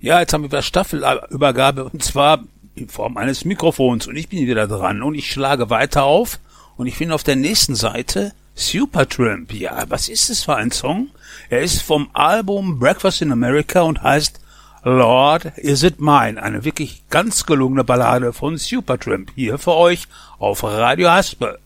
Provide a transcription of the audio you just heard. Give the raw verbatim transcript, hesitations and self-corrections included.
Ja, jetzt haben wir wieder Staffelübergabe und zwar in Form eines Mikrofons und ich bin wieder dran und ich schlage weiter auf und ich finde auf der nächsten Seite Supertramp. Ja, was ist das für ein Song? Er ist vom Album Breakfast in America und heißt Lord, Is It Mine? Eine wirklich ganz gelungene Ballade von Supertramp hier für euch auf Radio Haspe.